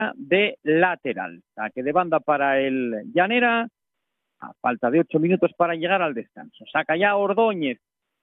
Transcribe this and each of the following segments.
de lateral. Saque de banda para el Llanera, a falta de 8 minutos para llegar al descanso. Saca ya Ordóñez.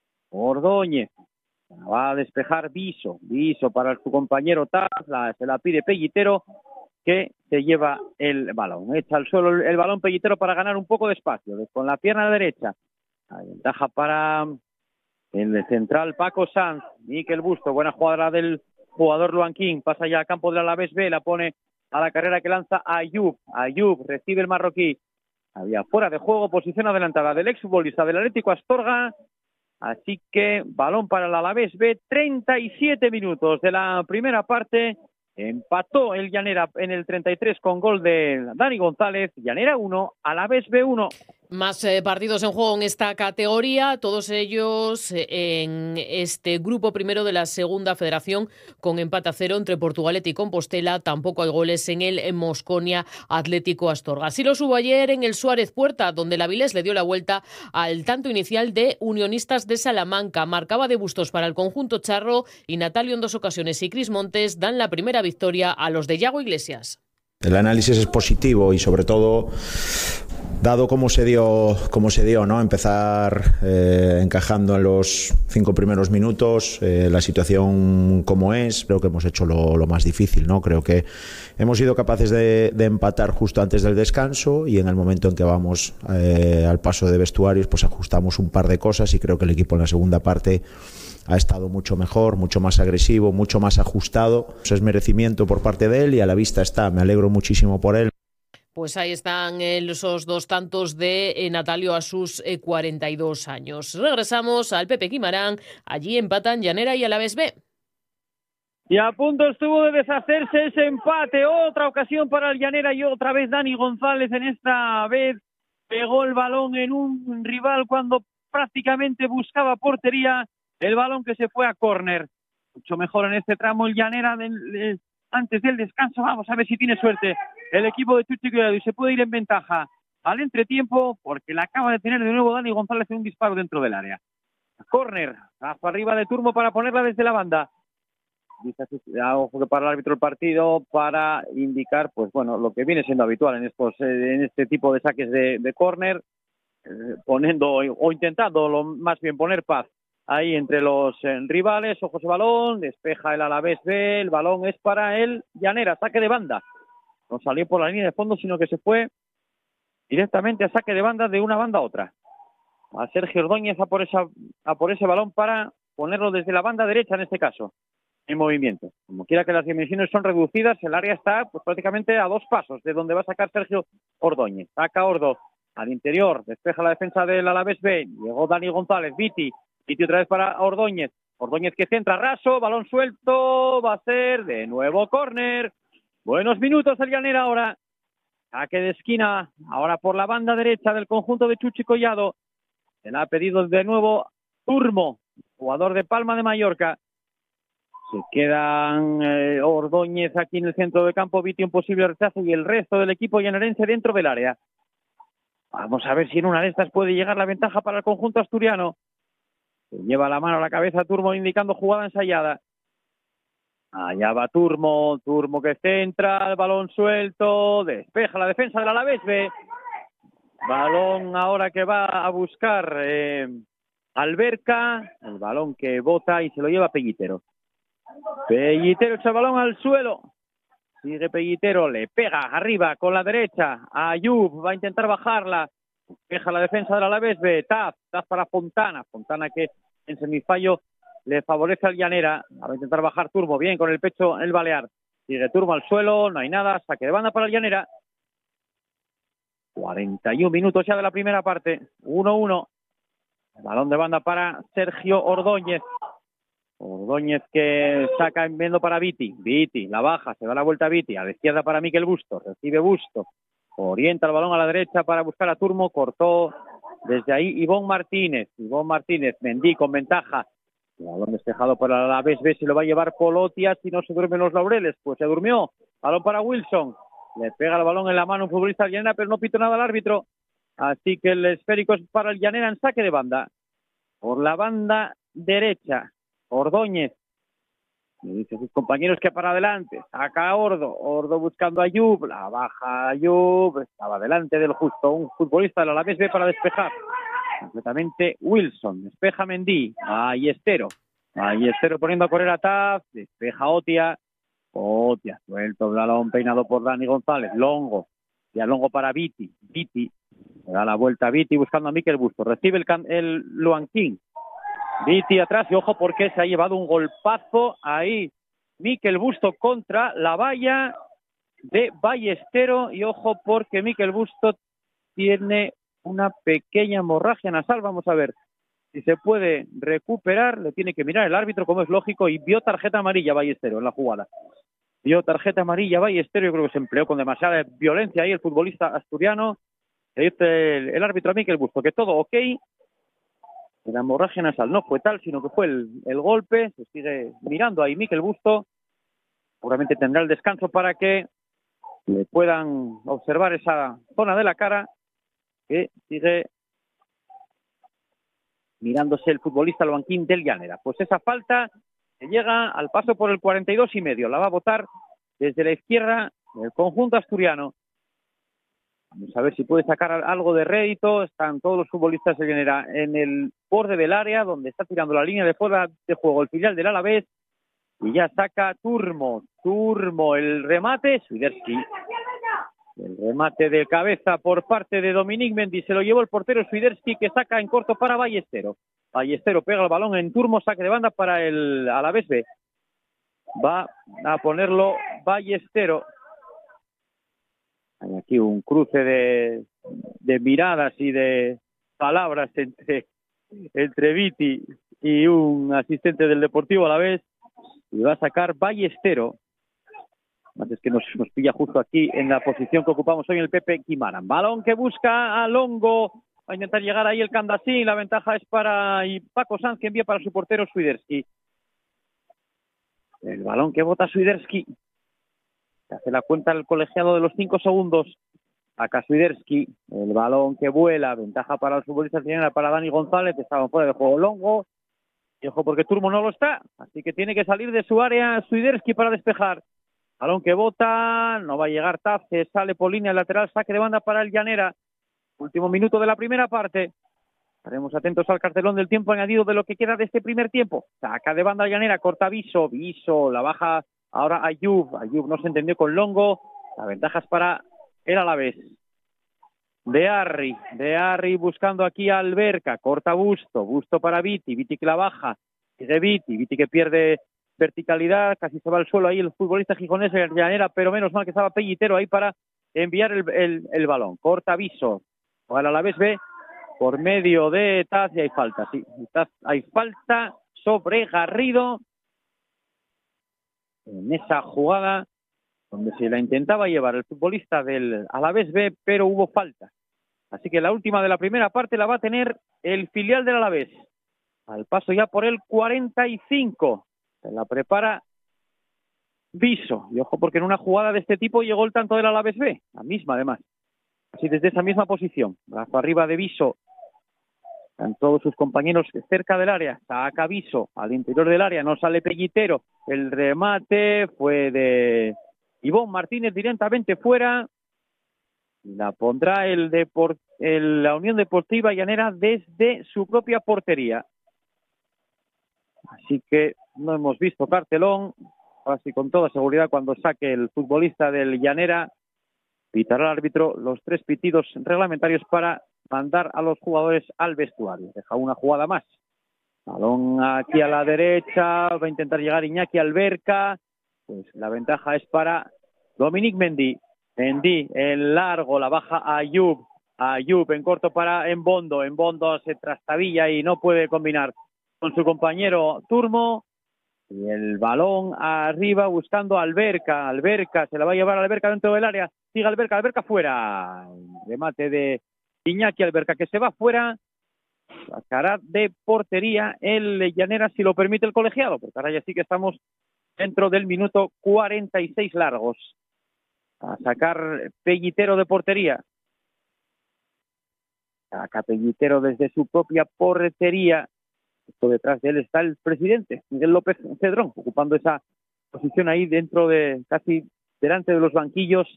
Va a despejar Viso para su compañero Taz, se la pide Pellitero, que se lleva el balón. Echa al suelo el balón Pellitero para ganar un poco de espacio. Con la pierna derecha. La ventaja para el central Paco Sanz. Mikel Busto, buena jugada del jugador Luanquín. Pasa ya al campo del Alavés B, la pone a la carrera que lanza Ayub. Ayub recibe el marroquí. Había fuera de juego, posición adelantada del exfutbolista del Atlético Astorga. Así que balón para el Alavés B, 37 minutos de la primera parte. Empató el Llanera en el 33 con gol de Dani González. Llanera 1, Alavés B 1. Más partidos en juego en esta categoría, todos ellos en este grupo primero de la segunda federación, con empate a 0 entre Portugalete y Compostela. Tampoco hay goles en el Mosconia Atlético Astorga. Así lo hubo ayer en el Suárez Puerta, donde el Avilés le dio la vuelta al tanto inicial de Unionistas de Salamanca. Marcaba de Bustos para el conjunto charro y Natalio en 2 ocasiones y Cris Montes dan la primera victoria a los de Yago Iglesias. El análisis es positivo y sobre todo dado cómo se dio, ¿no? Empezar encajando en los 5 primeros minutos, la situación como es, creo que hemos hecho lo más difícil, ¿no? Creo que hemos sido capaces de empatar justo antes del descanso y en el momento en que vamos al paso de vestuarios, pues ajustamos un par de cosas y creo que el equipo en la segunda parte ha estado mucho mejor, mucho más agresivo, mucho más ajustado. Eso es merecimiento por parte de él y a la vista está. Me alegro muchísimo por él. Pues ahí están esos 2 tantos de Natalio a sus 42 años. Regresamos al Pepe Guimarán. Allí empatan Llanera y Alavés B. Y a punto estuvo de deshacerse ese empate. Otra ocasión para el Llanera y otra vez Dani González. En esta vez pegó el balón en un rival cuando prácticamente buscaba portería. El balón que se fue a córner. Mucho mejor en este tramo el Llanera antes del descanso. Vamos a ver si tiene suerte el equipo de Chuchi Collado y se puede ir en ventaja al entretiempo, porque la acaba de tener de nuevo Dani González en un disparo dentro del área. Córner, hacia arriba de Turmo para ponerla desde la banda. Dice ojo que para el árbitro del partido para indicar, pues bueno, lo que viene siendo habitual en este tipo de saques de córner, poniendo o intentando más bien poner paz ahí entre los rivales. Ojos de balón, despeja el Alavés B, el balón es para el Llanera, saque de banda. No salió por la línea de fondo, sino que se fue directamente a saque de banda de una banda a otra. A Sergio Ordóñez a por ese balón para ponerlo desde la banda derecha en este caso, en movimiento. Como quiera que las dimensiones son reducidas, el área está pues prácticamente a 2 pasos de donde va a sacar Sergio Ordóñez. Saca Ordo al interior, despeja la defensa del Alavés B, llegó Dani González, Viti otra vez para Ordóñez. Ordóñez que centra raso, balón suelto, va a ser de nuevo córner. Buenos minutos el Llanera ahora. Saque de esquina, ahora por la banda derecha del conjunto de Chuchi Collado. Se la ha pedido de nuevo Turmo, jugador de Palma de Mallorca. Se quedan Ordóñez aquí en el centro del campo, Viti un posible rechazo y el resto del equipo llanerense dentro del área. Vamos a ver si en una de estas puede llegar la ventaja para el conjunto asturiano. Se lleva la mano a la cabeza Turmo indicando jugada ensayada. Allá va Turmo que centra, el balón suelto, despeja la defensa del Alavés B. Balón ahora que va a buscar Alberca, el balón que bota y se lo lleva Pellitero. Pellitero echa el balón al suelo. Sigue Pellitero, le pega arriba con la derecha. Ayub va a intentar bajarla. Deja la defensa del Alavés B. Taz para Fontana. Fontana que en semifallo le favorece al Llanera. Va a intentar bajar Turbo. Bien con el pecho el Balear. Sigue Turbo al suelo. No hay nada. Saque de banda para el Llanera. 41 minutos ya de la primera parte. 1-1. Balón de banda para Sergio Ordóñez. Ordóñez que saca enviando para Viti. Viti la baja. Se da la vuelta a Viti. A la izquierda para Mikel Busto. Recibe Busto. Orienta el balón a la derecha para buscar a Turmo. Cortó desde ahí Ivón Martínez. Mendí con ventaja. El balón despejado por la Alavés B. Se lo va a llevar Polotia. Si no se duermen los laureles. Pues se durmió. Balón para Wilson. Le pega el balón en la mano un futbolista del Llanera, pero no pito nada al árbitro. Así que el esférico es para el Llanera en saque de banda. Por la banda derecha. Ordóñez. Le dice a sus compañeros que para adelante. Saca a Ordo buscando a Ayub. La baja Ayub. Estaba delante del justo. Un futbolista del Alavés ve para despejar. Completamente Wilson. Despeja Mendy. Ballestero poniendo a correr a Taf. Despeja Otia. Suelto el balón peinado por Dani González. Longo. Y a Longo para Viti. Viti. Le da la vuelta a Viti buscando a Mikel Busto. Recibe el Luanquín. Viti atrás y ojo porque se ha llevado un golpazo ahí Mikel Busto contra la valla de Ballestero y ojo porque Mikel Busto tiene una pequeña hemorragia nasal. Vamos a ver si se puede recuperar. Le tiene que mirar el árbitro como es lógico y vio tarjeta amarilla Ballestero en la jugada. Vio tarjeta amarilla Ballestero. Yo creo que se empleó con demasiada violencia ahí el futbolista asturiano. Le dice el árbitro a Mikel Busto que todo ok. La hemorragia nasal no fue tal, sino que fue el golpe. Se sigue mirando ahí Mikel Busto. Seguramente tendrá el descanso para que le puedan observar esa zona de la cara que sigue mirándose el futbolista al banquín del Llanera. Pues esa falta que llega al paso por el 42,5. La va a botar desde la izquierda el conjunto asturiano. Vamos a ver si puede sacar algo de rédito. Están todos los futbolistas de Llanera en el borde del área, donde está tirando la línea de fuera de juego el filial del Alavés. Y ya saca Turmo, el remate, Swiderski. El remate de cabeza por parte de Dominic Mendy. Se lo llevó el portero Swiderski, que saca en corto para Ballestero. Ballestero pega el balón en Turmo, saque de banda para el Alavés B. Va a ponerlo Ballestero. Hay aquí un cruce de miradas y de palabras entre Viti y un asistente del Deportivo Alavés. Y va a sacar Ballestero. Es que nos pilla justo aquí en la posición que ocupamos hoy en el Pepe Quimaran. Balón que busca a Longo. Va a intentar llegar ahí el Candasín. La ventaja es para Paco Sanz, que envía para su portero Swiderski. El balón que bota Swiderski. Se hace la cuenta el colegiado de los 5 segundos. Acá Swiderski. El balón que vuela. Ventaja para los futbolistas de para Dani González. Estaba fuera de juego Longo. Y ojo porque Turmo no lo está. Así que tiene que salir de su área Swiderski para despejar. Balón que bota. No va a llegar Taf. Sale por línea lateral. Saque de banda para el Llanera. Último minuto de la primera parte. Estaremos atentos al cartelón del tiempo añadido de lo que queda de este primer tiempo. Saca de banda Llanera. Corta Viso. La baja. Ahora Ayub no se entendió con Longo. La ventaja es para el Alavés. De Arri buscando aquí a Alberca. Corta Busto para Viti que la baja. Sigue Viti que pierde verticalidad. Casi se va al suelo ahí el futbolista gijonés de Llanera, pero menos mal que estaba Pellitero ahí para enviar el balón. Corta Viso. Para el Alavés B por medio de Taz y hay falta. Sí, hay falta sobre Garrido en esa jugada donde se la intentaba llevar el futbolista del Alavés B, pero hubo falta. Así que la última de la primera parte la va a tener el filial del Alavés. Al paso ya por el 45. Se la prepara Viso. Y ojo porque en una jugada de este tipo llegó el tanto del Alavés B. La misma además. Así desde esa misma posición. Brazo arriba de Viso. Están todos sus compañeros cerca del área. Saca Viso al interior del área. No sale Pellitero. El remate fue de Ivón Martínez directamente fuera. La pondrá la Unión Deportiva Llanera desde su propia portería. Así que no hemos visto cartelón. Así con toda seguridad cuando saque el futbolista del Llanera, pitará el árbitro los 3 pitidos reglamentarios para mandar a los jugadores al vestuario. Deja una jugada más. Balón aquí a la derecha. Va a intentar llegar Iñaki Alberca. Pues la ventaja es para Dominic Mendy. Mendy en largo. La baja a Ayub. Ayub en corto para Embondo. Embondo se trastabilla y no puede combinar con su compañero Turmo. Y el balón arriba buscando a Alberca. Alberca se la va a llevar a Alberca dentro del área. Sigue Alberca fuera. Remate de Iñaki Alberca que se va fuera. Sacará de portería el Llanera si lo permite el colegiado, porque ahora ya sí que estamos dentro del minuto 46 largos. A sacar Pellitero de portería. Saca Pellitero desde su propia portería. Justo detrás de él está el presidente, Miguel López Cedrón, ocupando esa posición ahí dentro de, casi delante de los banquillos